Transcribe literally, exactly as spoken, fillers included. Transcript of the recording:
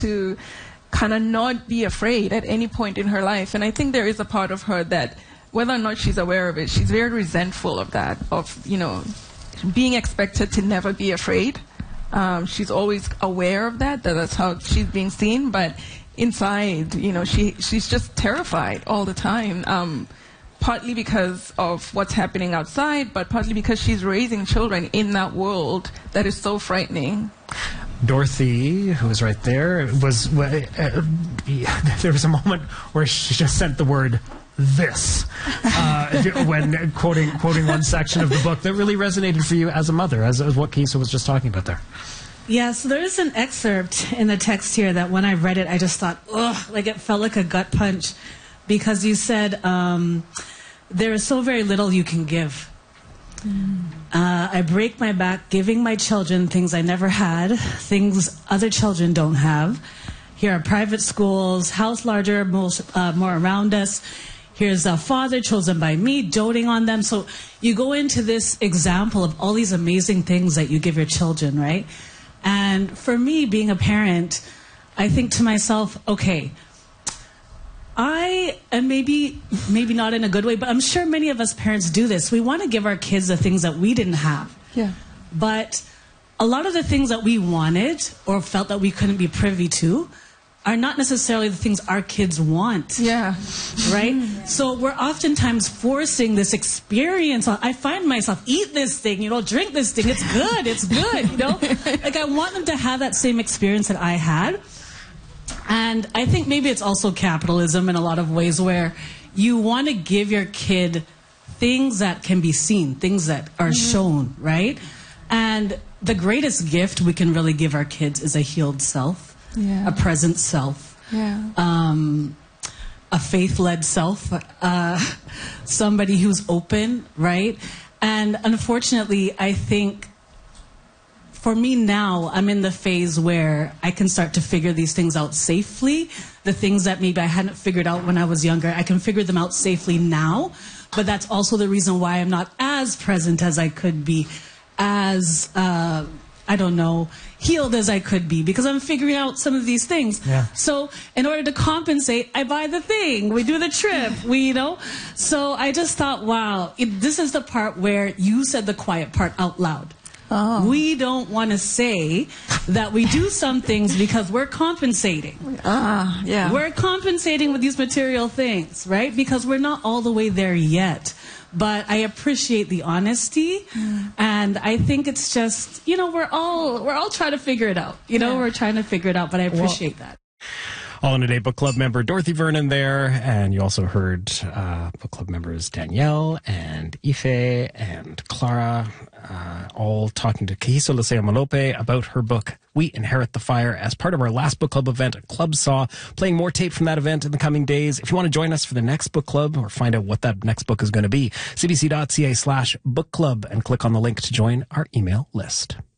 to kind of not be afraid at any point in her life. And I think there is a part of her that, whether or not she's aware of it, she's very resentful of that, of, you know, being expected to never be afraid. Um, she's always aware of that, that that's how she's being seen, but inside, you know, she she's just terrified all the time, um, partly because of what's happening outside, but partly because she's raising children in that world that is so frightening. Dorothy, who was right there, was uh, uh, there was a moment where she just sent the word "this" uh, when quoting quoting one section of the book that really resonated for you as a mother, as, as what Kisa was just talking about there. Yeah, so there is an excerpt in the text here that when I read it, I just thought, ugh, like it felt like a gut punch, because you said um, there is so very little you can give. Mm. Uh, I break my back giving my children things I never had, things other children don't have. Here are private schools, house larger, most, uh, more around us. Here's a father chosen by me, doting on them. So you go into this example of all these amazing things that you give your children, right? And for me, being a parent, I think to myself, okay, I, and maybe maybe not in a good way, but I'm sure many of us parents do this. We want to give our kids the things that we didn't have. Yeah. But a lot of the things that we wanted or felt that we couldn't be privy to are not necessarily the things our kids want. Yeah. Right? Mm-hmm. So we're oftentimes forcing this experience on. I find myself, eat this thing, you know, drink this thing. It's good. It's good, you know? Like, I want them to have that same experience that I had. And I think maybe it's also capitalism in a lot of ways, where you want to give your kid things that can be seen, things that are mm-hmm. shown, right? And the greatest gift we can really give our kids is a healed self, yeah. a present self, yeah. um, a faith-led self, uh, somebody who's open, right? And unfortunately, I think for me now, I'm in the phase where I can start to figure these things out safely. The things that maybe I hadn't figured out when I was younger, I can figure them out safely now. But that's also the reason why I'm not as present as I could be, as, uh, I don't know, healed as I could be, because I'm figuring out some of these things. Yeah. So in order to compensate, I buy the thing. We do the trip, we, you know. So I just thought, wow, it, this is the part where you said the quiet part out loud. Oh. We don't want to say that we do some things because we're compensating. Ah, yeah. We're compensating with these material things, right? Because we're not all the way there yet. But I appreciate the honesty, mm. and I think it's just, you know, we're all we're all trying to figure it out. You know, yeah. we're trying to figure it out, but I appreciate well, that. All in a Day Book Club member Dorothy Vernon there, and you also heard uh, book club members Danielle and Ife and Clara, uh, all talking to Kahiso Leseomolope about her book, We Inherit the Fire, as part of our last book club event at Club Saw, playing more tape from that event in the coming days. If you want to join us for the next book club or find out what that next book is going to be, cbc.ca slash book club, and click on the link to join our email list.